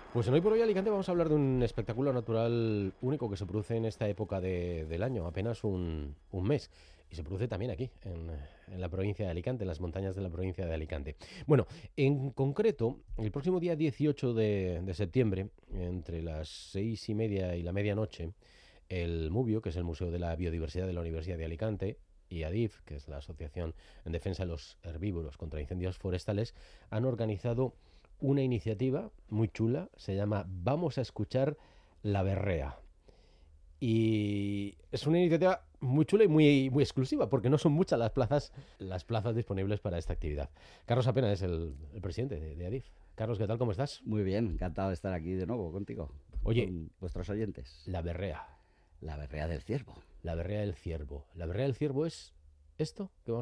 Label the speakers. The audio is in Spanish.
Speaker 1: Pues en Hoy por Hoy Alicante vamos a hablar de un espectáculo natural único que se produce en esta época del año, apenas un mes. Y se produce también aquí, en la provincia de Alicante, en las montañas de la provincia de Alicante. Bueno, en concreto, el próximo día 18 de septiembre, entre las 6:30 y la medianoche, el MUBIO, que es el Museo de la Biodiversidad de la Universidad de Alicante, y ADIF, que es la Asociación en Defensa de los Herbívoros contra Incendios Forestales, han organizado una iniciativa muy chula, se llama Vamos a escuchar la berrea. Y es una iniciativa muy chula y muy exclusiva, porque no son muchas las plazas disponibles para esta actividad. Carlos Apenas es el presidente de ADIF. Carlos, ¿qué tal? ¿Cómo estás?
Speaker 2: Muy bien, encantado de estar aquí de nuevo contigo,
Speaker 1: Oye,
Speaker 2: con vuestros oyentes.
Speaker 1: la berrea,
Speaker 2: La berrea del ciervo.
Speaker 1: la berrea del ciervo. La berrea del ciervo es esto que vamos